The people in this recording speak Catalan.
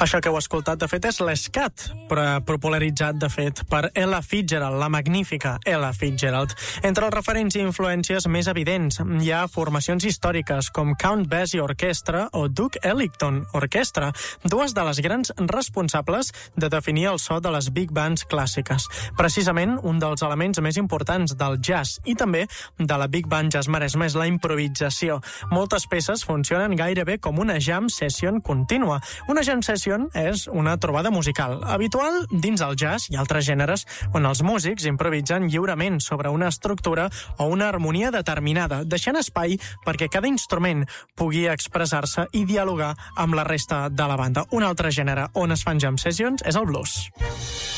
Això que heu escoltat, de fet, és l'escat, però popularitzat, de fet, per Ella Fitzgerald, la magnífica Ella Fitzgerald. Entre els referents i influències més evidents hi ha formacions històriques com Count Basie Orquestra o Duke Ellington Orquestra, dues de les grans responsables de definir el so de les big bands clàssiques. Precisament, un dels elements més importants del jazz i també de la big band Jazz Maresme és la improvisació. Moltes peces funcionen gairebé com una jam session contínua. Una jam session és una trobada musical, habitual dins el jazz i altres gèneres on els músics improvisen lliurement sobre una estructura o una harmonia determinada, deixant espai perquè cada instrument pugui expressar-se i dialogar amb la resta de la banda. Un altre gènere on es fan jam sessions és el blues.